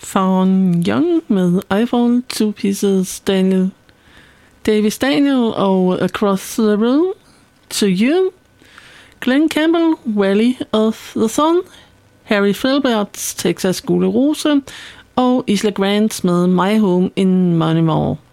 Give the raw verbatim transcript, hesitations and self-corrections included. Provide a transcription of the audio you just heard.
Fawn Young med Eiffel, Two Pieces, Daniel Davis Daniel og Across the Room, To You, Glenn Campbell, Valley of the Sun, Harry Filberts Texas Gule Rose og Isla Grant med My Home in Moneymore.